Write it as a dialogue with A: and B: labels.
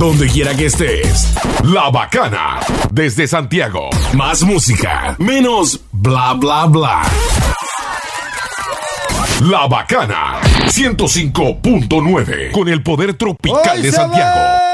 A: donde quiera que estés. La Bacana, desde Santiago. Más música, menos bla bla bla. La Bacana 105.9, con el poder tropical de Santiago.